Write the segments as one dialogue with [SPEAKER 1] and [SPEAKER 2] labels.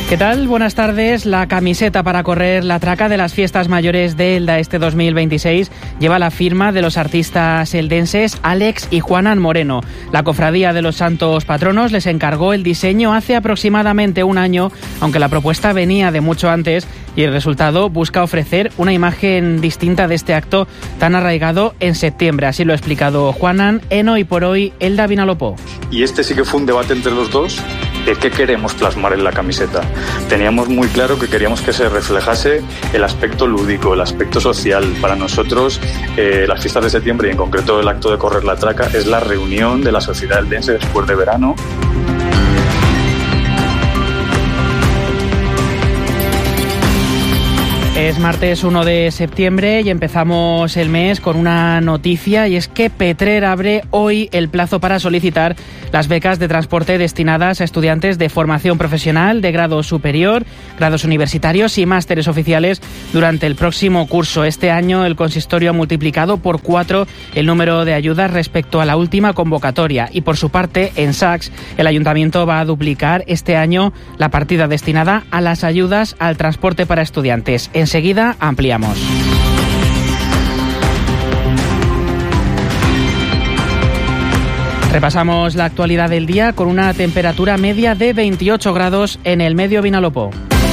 [SPEAKER 1] ¿Qué tal? Buenas tardes. La camiseta para correr la traca de las fiestas mayores de Elda este 2026 lleva la firma de los artistas eldenses Alex y Juanan Moreno. La Cofradía de los Santos Patronos les encargó el diseño hace aproximadamente un año, aunque la propuesta venía de mucho antes, y el resultado busca ofrecer una imagen distinta de este acto tan arraigado en septiembre. Así lo ha explicado Juanan en Hoy por Hoy Elda Vinalopó.
[SPEAKER 2] Y este sí que fue un debate entre los dos de qué queremos plasmar en la camiseta. Teníamos muy claro que queríamos que se reflejase el aspecto lúdico, el aspecto social. Para nosotros, las fiestas de septiembre y en concreto el acto de correr la traca es la reunión de la sociedad eldense después de verano.
[SPEAKER 1] Es martes 1 de septiembre y empezamos el mes con una noticia, y es que Petrer abre hoy el plazo para solicitar las becas de transporte destinadas a estudiantes de formación profesional, de grado superior, grados universitarios y másteres oficiales durante el próximo curso. Este año el consistorio ha multiplicado por 4 el número de ayudas respecto a la última convocatoria, y por su parte en Sacs el ayuntamiento va a duplicar este año la partida destinada a las ayudas al transporte para estudiantes. Enseguida ampliamos. Repasamos la actualidad del día con una temperatura media de 28 grados en el Medio Vinalopó.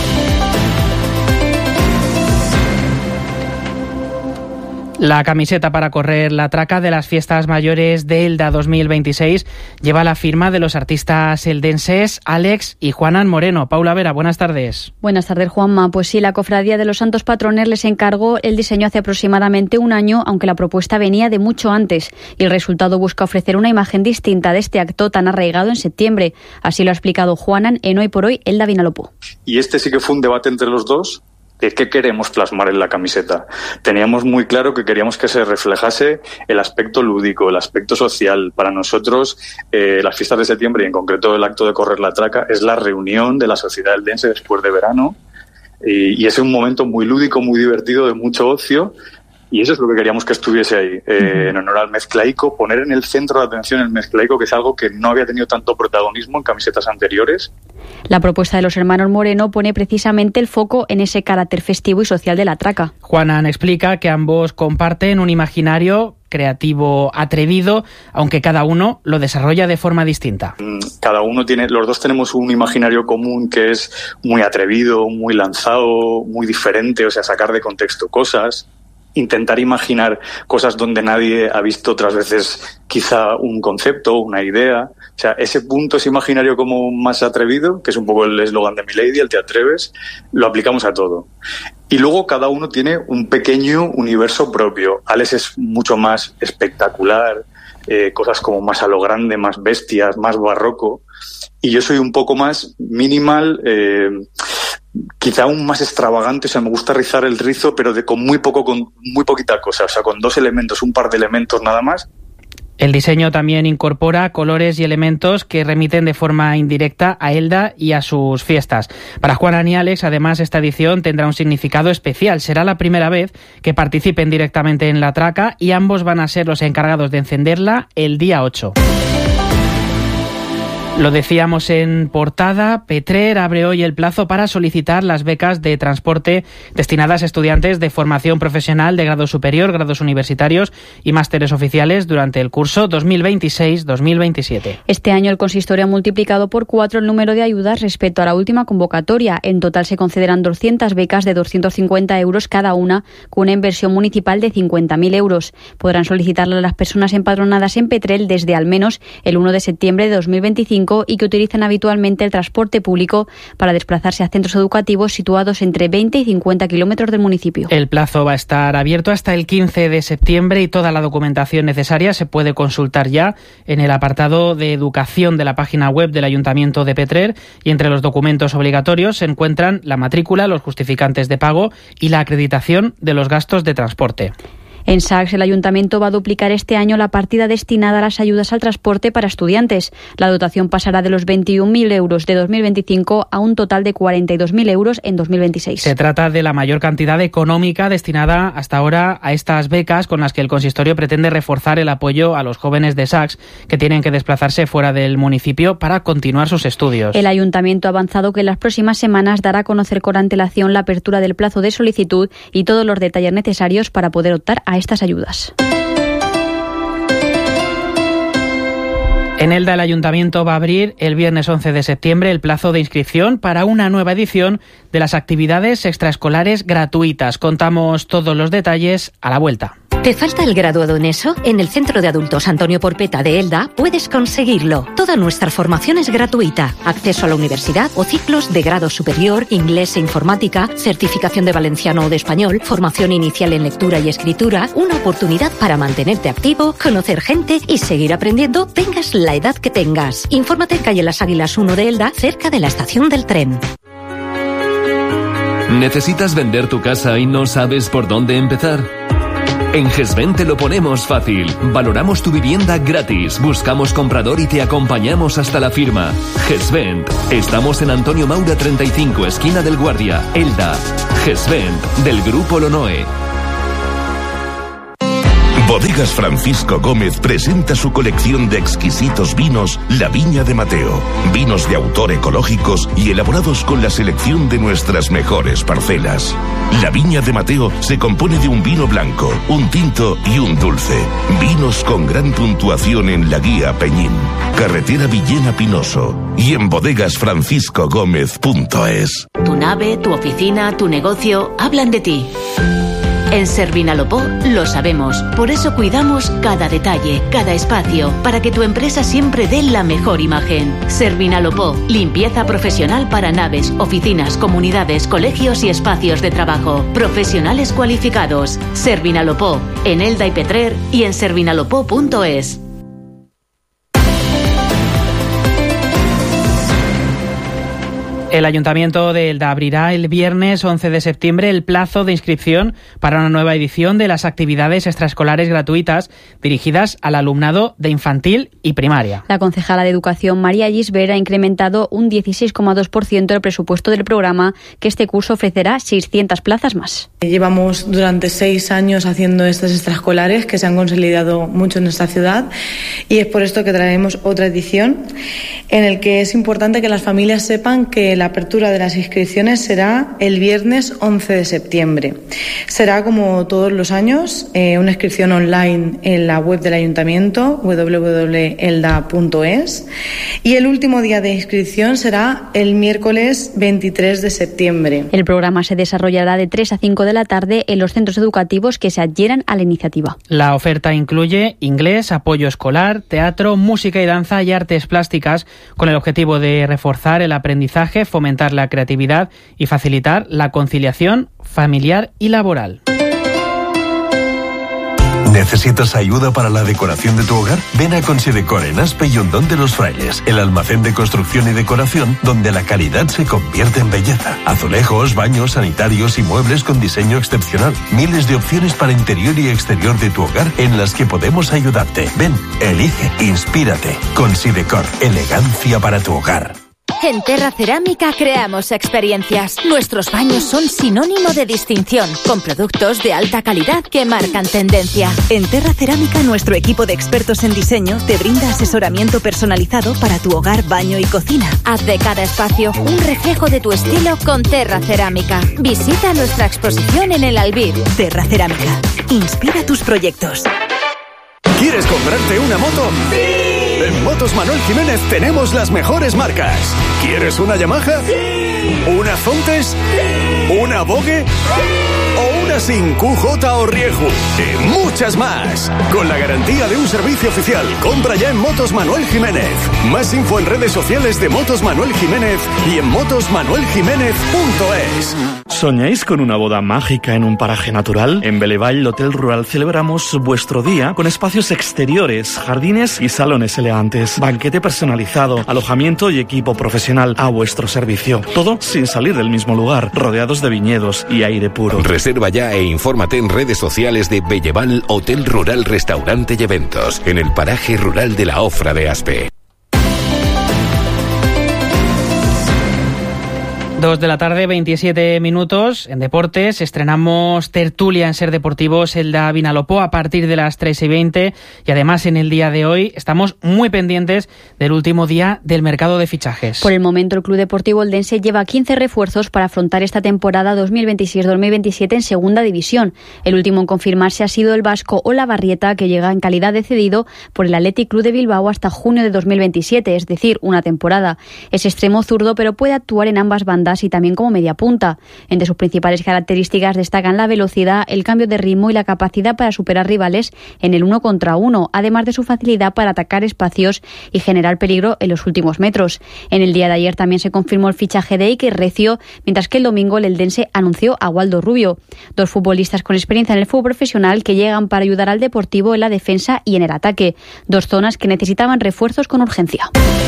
[SPEAKER 1] La camiseta para correr la traca de las fiestas mayores de Elda 2026 lleva la firma de los artistas eldenses Alex y Juanan Moreno. Paula Vera, buenas tardes.
[SPEAKER 3] Buenas tardes, Juanma. Pues sí, la Cofradía de los Santos Patrones les encargó el diseño hace aproximadamente un año, aunque la propuesta venía de mucho antes, y el resultado busca ofrecer una imagen distinta de este acto tan arraigado en septiembre. Así lo ha explicado Juanan en Hoy por Hoy Elda Vinalopó.
[SPEAKER 2] Y este sí que fue un debate entre los dos de qué queremos plasmar en la camiseta. Teníamos muy claro que queríamos que se reflejase el aspecto lúdico, el aspecto social. Para nosotros, las fiestas de septiembre y en concreto el acto de correr la traca es la reunión de la sociedad eldense después de verano, y es un momento muy lúdico, muy divertido, de mucho ocio. Y eso es lo que queríamos que estuviese ahí, en honor al mezclaico, poner en el centro de atención el mezclaico, que es algo que no había tenido tanto protagonismo en camisetas anteriores.
[SPEAKER 3] La propuesta de los hermanos Moreno pone precisamente el foco en ese carácter festivo y social de la traca.
[SPEAKER 1] Juanan explica que ambos comparten un imaginario creativo atrevido, aunque cada uno lo desarrolla de forma distinta.
[SPEAKER 2] Los dos tenemos un imaginario común que es muy atrevido, muy lanzado, muy diferente, o sea, sacar de contexto cosas. Intentar imaginar cosas donde nadie ha visto otras veces quizá un concepto, una idea. O sea, ese punto, ese imaginario como más atrevido, que es un poco el eslogan de Milady, el te atreves, lo aplicamos a todo. Y luego cada uno tiene un pequeño universo propio. Alex es mucho más espectacular, cosas como más a lo grande, más bestias, más barroco. Y yo soy un poco más minimal, quizá aún más extravagante. O sea, me gusta rizar el rizo, pero con muy poquita cosa, o sea, con 2 elementos, un par de elementos nada más.
[SPEAKER 1] El diseño también incorpora colores y elementos que remiten de forma indirecta a Elda y a sus fiestas. Para Juanan y Alex, además, esta edición tendrá un significado especial. Será la primera vez que participen directamente en la traca, y ambos van a ser los encargados de encenderla el día 8. Lo decíamos en portada, Petrer abre hoy el plazo para solicitar las becas de transporte destinadas a estudiantes de formación profesional de grado superior, grados universitarios y másteres oficiales durante el curso 2026-2027.
[SPEAKER 3] Este año el consistorio ha multiplicado por 4 el número de ayudas respecto a la última convocatoria. En total se concederán 200 becas de 250 euros cada una, con una inversión municipal de 50.000 euros. Podrán solicitarlas las personas empadronadas en Petrel desde al menos el 1 de septiembre de 2025 y que utilizan habitualmente el transporte público para desplazarse a centros educativos situados entre 20 y 50 kilómetros del municipio.
[SPEAKER 1] El plazo va a estar abierto hasta el 15 de septiembre y toda la documentación necesaria se puede consultar ya en el apartado de educación de la página web del Ayuntamiento de Petrer, y entre los documentos obligatorios se encuentran la matrícula, los justificantes de pago y la acreditación de los gastos de transporte.
[SPEAKER 3] En Sacks, el Ayuntamiento va a duplicar este año la partida destinada a las ayudas al transporte para estudiantes. La dotación pasará de los 21.000 euros de 2025 a un total de 42.000 euros en 2026.
[SPEAKER 1] Se trata de la mayor cantidad económica destinada hasta ahora a estas becas, con las que el consistorio pretende reforzar el apoyo a los jóvenes de Sacks que tienen que desplazarse fuera del municipio para continuar sus estudios.
[SPEAKER 3] El Ayuntamiento ha avanzado que en las próximas semanas dará a conocer con antelación la apertura del plazo de solicitud y todos los detalles necesarios para poder optar a estas ayudas.
[SPEAKER 1] En Elda, el Ayuntamiento va a abrir el viernes 11 de septiembre el plazo de inscripción para una nueva edición de las actividades extraescolares gratuitas. Contamos todos los detalles a la vuelta.
[SPEAKER 4] ¿Te falta el graduado en eso? En el Centro de Adultos Antonio Porpeta de Elda puedes conseguirlo. Toda nuestra formación es gratuita. Acceso a la universidad o ciclos de grado superior, inglés e informática, certificación de valenciano o de español, formación inicial en lectura y escritura, una oportunidad para mantenerte activo, conocer gente y seguir aprendiendo, tengas la edad que tengas. Infórmate en calle Las Águilas 1 de Elda, cerca de la estación del tren.
[SPEAKER 5] ¿Necesitas vender tu casa y no sabes por dónde empezar? En GESVENT te lo ponemos fácil. Valoramos tu vivienda gratis, buscamos comprador y te acompañamos hasta la firma. GESVENT. Estamos en Antonio Maura 35, esquina del Guardia, Elda. GESVENT, del Grupo Lonoe.
[SPEAKER 6] Bodegas Francisco Gómez presenta su colección de exquisitos vinos La Viña de Mateo. Vinos de autor ecológicos y elaborados con la selección de nuestras mejores parcelas. La Viña de Mateo se compone de un vino blanco, un tinto y un dulce. Vinos con gran puntuación en la guía Peñín, carretera Villena Pinoso y en bodegasfranciscogomez.es.
[SPEAKER 7] Tu nave, tu oficina, tu negocio hablan de ti. En Servinalopó lo sabemos, por eso cuidamos cada detalle, cada espacio, para que tu empresa siempre dé la mejor imagen. Servinalopó, limpieza profesional para naves, oficinas, comunidades, colegios y espacios de trabajo. Profesionales cualificados. Servinalopó, en Elda y Petrer y en servinalopó.es.
[SPEAKER 1] El Ayuntamiento de Elda abrirá el viernes 11 de septiembre el plazo de inscripción para una nueva edición de las actividades extraescolares gratuitas dirigidas al alumnado de infantil y primaria.
[SPEAKER 3] La concejala de Educación, María Gisbert, ha incrementado un 16,2% el presupuesto del programa, que este curso ofrecerá 600 plazas más.
[SPEAKER 8] Llevamos durante 6 años haciendo estas extraescolares que se han consolidado mucho en nuestra ciudad, y es por esto que traemos otra edición en el que es importante que las familias sepan que la apertura de las inscripciones será el viernes 11 de septiembre. Será, como todos los años, una inscripción online en la web del Ayuntamiento, www.elda.es, y el último día de inscripción será el miércoles 23 de septiembre.
[SPEAKER 3] El programa se desarrollará de 3 a 5 de la tarde en los centros educativos que se adhieran a la iniciativa.
[SPEAKER 1] La oferta incluye inglés, apoyo escolar, teatro, música y danza y artes plásticas, con el objetivo de reforzar el aprendizaje, fomentar la creatividad y facilitar la conciliación familiar y laboral.
[SPEAKER 9] ¿Necesitas ayuda para la decoración de tu hogar? Ven a Considecor en Aspe y Hondón de los Frailes, el almacén de construcción y decoración donde la calidad se convierte en belleza. Azulejos, baños, sanitarios y muebles con diseño excepcional. Miles de opciones para interior y exterior de tu hogar en las que podemos ayudarte. Ven, elige, inspírate. Considecor, elegancia para tu hogar.
[SPEAKER 10] En Terra Cerámica creamos experiencias. Nuestros baños son sinónimo de distinción, con productos de alta calidad que marcan tendencia. En Terra Cerámica, nuestro equipo de expertos en diseño te brinda asesoramiento personalizado para tu hogar, baño y cocina. Haz de cada espacio un reflejo de tu estilo con Terra Cerámica. Visita nuestra exposición en el Albir. Terra Cerámica. Inspira tus proyectos.
[SPEAKER 11] ¿Quieres comprarte una moto? ¡Sí! En Motos Manuel Jiménez tenemos las mejores marcas. ¿Quieres una Yamaha? ¡Sí! ¿Una Zontes? ¡Sí! ¿Una Vogue? ¡Sí! ¿O una Sin QJ o Rieju? Y muchas más. Con la garantía de un servicio oficial. Compra ya en Motos Manuel Jiménez. Más info en redes sociales de Motos Manuel Jiménez y en motosmanueljiménez.es.
[SPEAKER 12] ¿Soñáis con una boda mágica en un paraje natural? En Belevall Hotel Rural celebramos vuestro día con espacios exteriores, jardines y salones elegantes, banquete personalizado, alojamiento y equipo profesional a vuestro servicio. Todo sin salir del mismo lugar, rodeados de viñedos y aire puro.
[SPEAKER 13] Reserva ya e infórmate en redes sociales de Belleval Hotel Rural Restaurante y Eventos, en el paraje rural de la Ofra de Aspe.
[SPEAKER 1] 2 de la tarde, 27 minutos. En deportes estrenamos tertulia en Ser Deportivos Elda Vinalopó a partir de las 3:20 y además en el día de hoy estamos muy pendientes del último día del mercado de fichajes.
[SPEAKER 3] Por el momento el Club Deportivo Eldense lleva 15 refuerzos para afrontar esta temporada 2026-2027 en segunda división. El último en confirmarse ha sido el vasco Olavarrieta, que llega en calidad de cedido por el Athletic Club de Bilbao hasta junio de 2027, es decir, una temporada. Es extremo zurdo, pero puede actuar en ambas bandas y también como media punta. Entre sus principales características destacan la velocidad, el cambio de ritmo y la capacidad para superar rivales en el 1 contra 1, además de su facilidad para atacar espacios y generar peligro en los últimos metros. En el día de ayer también se confirmó el fichaje de Iker Recio, mientras que el domingo el eldense anunció a Waldo Rubio, dos futbolistas con experiencia en el fútbol profesional que llegan para ayudar al Deportivo en la defensa y en el ataque, dos zonas que necesitaban refuerzos con urgencia.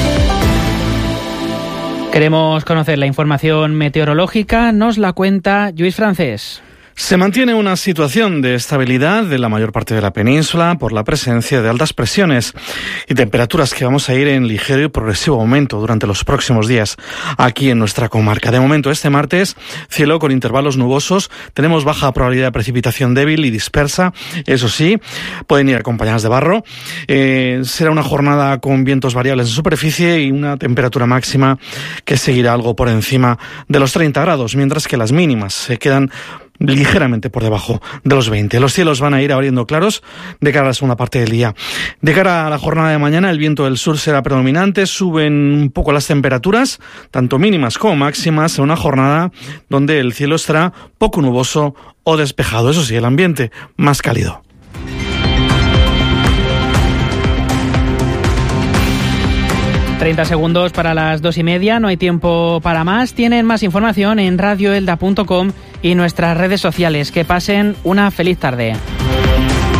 [SPEAKER 1] Queremos conocer la información meteorológica, nos la cuenta Lluís Francés.
[SPEAKER 12] Se mantiene una situación de estabilidad en la mayor parte de la península por la presencia de altas presiones y temperaturas que vamos a ir en ligero y progresivo aumento durante los próximos días aquí en nuestra comarca. De momento, este martes, cielo con intervalos nubosos, tenemos baja probabilidad de precipitación débil y dispersa, eso sí, pueden ir acompañadas de barro. Será una jornada con vientos variables en superficie y una temperatura máxima que seguirá algo por encima de los 30 grados, mientras que las mínimas se quedan ligeramente por debajo de los 20. Los cielos van a ir abriendo claros de cara a la segunda parte del día. De cara a la jornada de mañana, el viento del sur será predominante, suben un poco las temperaturas, tanto mínimas como máximas, en una jornada donde el cielo estará poco nuboso o despejado. Eso sí, el ambiente más cálido.
[SPEAKER 1] ...30 segundos para las 2:30, no hay tiempo para más. Tienen más información en radioelda.com y nuestras redes sociales. Que pasen una feliz tarde.